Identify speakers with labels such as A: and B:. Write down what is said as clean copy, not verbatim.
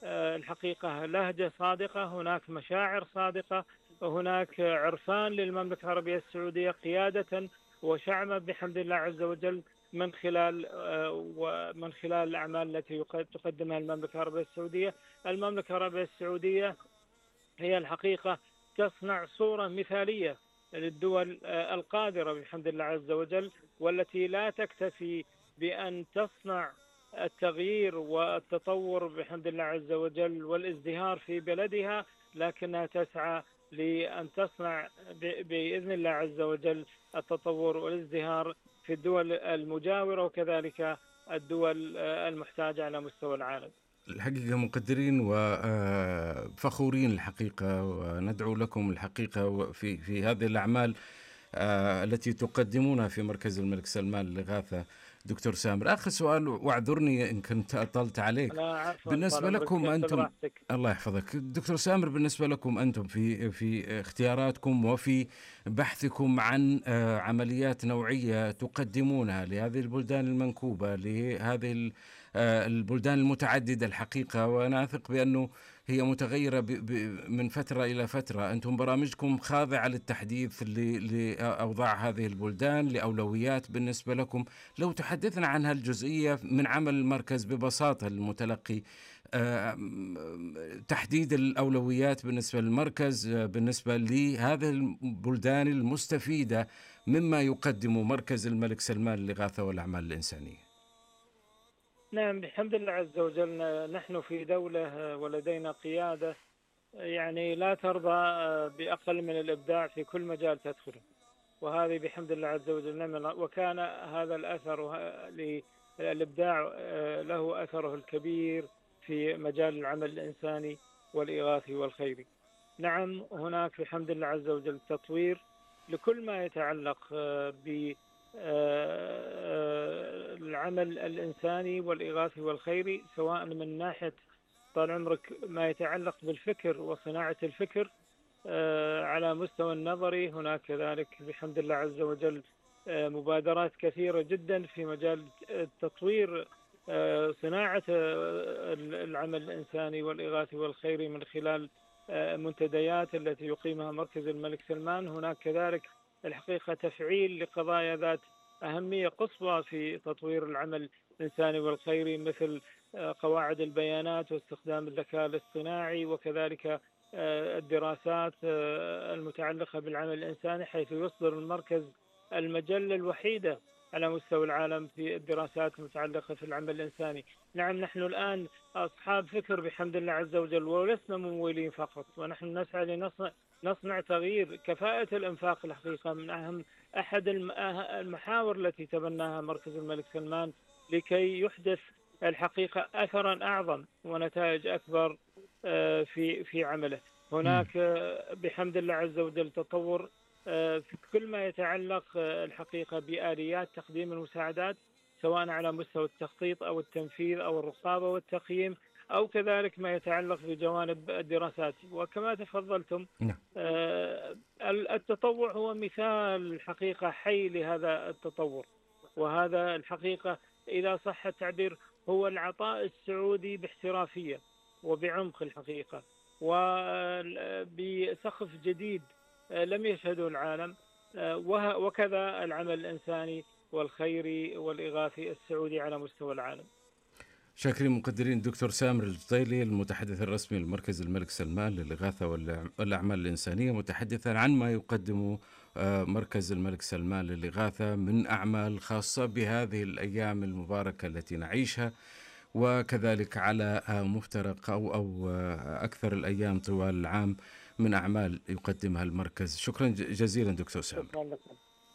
A: الحقيقة لهجة صادقة، هناك مشاعر صادقة، هناك عرفان للمملكة العربية السعودية قيادة وشعبا بحمد الله عز وجل، ومن خلال الأعمال التي تقدمها المملكة العربية السعودية. المملكة العربية السعودية هي الحقيقة تصنع صورة مثالية للدول القادرة بحمد الله عز وجل، والتي لا تكتفي بأن تصنع التغيير والتطور بحمد الله عز وجل والازدهار في بلدها، لكنها تسعى لأن تصنع بإذن الله عز وجل التطور والازدهار في الدول المجاورة، وكذلك الدول المحتاجة على مستوى العالم.
B: الحقيقة مقدرين وفخورين الحقيقة، وندعو لكم الحقيقة في هذه الأعمال التي تقدمونها في مركز الملك سلمان للإغاثة. دكتور سامر، آخر سؤال واعذرني إن كنت أطلت عليك.
A: لا عفوا، طال
B: بالنسبة
A: عمرك،
B: لكم
A: خذ
B: أنتم،
A: راحتك.
B: الله يحفظك دكتور سامر، بالنسبة لكم أنتم في اختياراتكم وفي بحثكم عن عمليات نوعية تقدمونها لهذه البلدان المنكوبة، لهذه البلدان المتعددة الحقيقة، وأنا أثق بأنه هي متغيرة من فترة إلى فترة. أنتم برامجكم خاضعة للتحديث لأوضاع هذه البلدان، لأولويات بالنسبة لكم. لو تحدثنا عن هالجزئية من عمل المركز ببساطة للمتلقي، تحديد الأولويات بالنسبة للمركز، بالنسبة لهذه البلدان المستفيدة مما يقدم مركز الملك سلمان للإغاثة والأعمال الإنسانية.
A: نعم، بحمد الله عز وجل نحن في دولة ولدينا قيادة يعني لا ترضى بأقل من الإبداع في كل مجال تدخله، وهذه بحمد الله عز وجل نعمة. وكان هذا الأثر للإبداع له أثره الكبير في مجال العمل الإنساني والإغاثي والخيري. نعم، هناك بحمد الله عز وجل تطوير لكل ما يتعلق بالعمل الإنساني والإغاثي والخيري، سواء من ناحية طال عمرك ما يتعلق بالفكر وصناعة الفكر على مستوى النظري. هناك كذلك بحمد الله عز وجل مبادرات كثيرة جدا في مجال تطوير صناعة العمل الإنساني والإغاثي والخيري من خلال منتديات التي يقيمها مركز الملك سلمان. هناك كذلك الحقيقة تفعيل لقضايا ذات أهمية قصوى في تطوير العمل الإنساني والخيري، مثل قواعد البيانات واستخدام الذكاء الاصطناعي، وكذلك الدراسات المتعلقة بالعمل الإنساني، حيث يصدر المركز المجلة الوحيدة على مستوى العالم في الدراسات المتعلقة في العمل الإنساني. نعم، نحن الآن أصحاب فكر بحمد الله عز وجل، ولسنا ممولين فقط، ونحن نسعى لنصنع تغيير. كفاءة الإنفاق الحقيقة من أحد المحاور التي تبناها مركز الملك سلمان لكي يحدث الحقيقة أثرا أعظم ونتائج أكبر في عمله. هناك بحمد الله عز وجل تطور في كل ما يتعلق الحقيقة بآليات تقديم المساعدات، سواء على مستوى التخطيط أو التنفيذ أو الرقابة والتقييم، أو كذلك ما يتعلق بجوانب الدراسات. وكما تفضلتم، التطوع هو مثال الحقيقة حي لهذا التطور، وهذا الحقيقة إذا صح التعبير هو العطاء السعودي باحترافية وبعمق الحقيقة، وبسقف جديد لم يشهده العالم. وكذا العمل الإنساني والخيري والإغاثي السعودي على مستوى العالم.
B: شاكرين مقدرين دكتور سامر الجطيلي، المتحدث الرسمي لمركز الملك سلمان للإغاثة والأعمال الإنسانية، متحدثا عن ما يقدمه مركز الملك سلمان للإغاثة من أعمال خاصة بهذه الأيام المباركة التي نعيشها، وكذلك على مفترق أو أكثر الأيام طوال العام من أعمال يقدمها المركز. شكرا جزيلا دكتور سامر.
A: شكرا لكم.